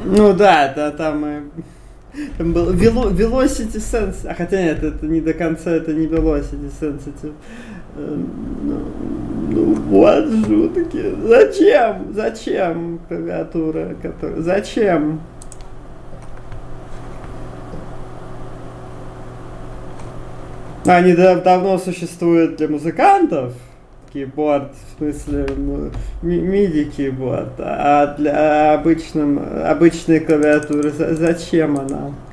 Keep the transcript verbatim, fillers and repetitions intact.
Ну да, да, там, э, там был Velo- Velocity Sensitive, а хотя нет, это не до конца, это не Velocity Sensitive. Э, Ну, ну вот жутки. Зачем? Зачем клавиатура? Которая... Зачем? Они дав- давно существуют для музыкантов, кейборд, в смысле ну, ми- миди кейборд, а для обычным, обычной клавиатуры за- зачем она?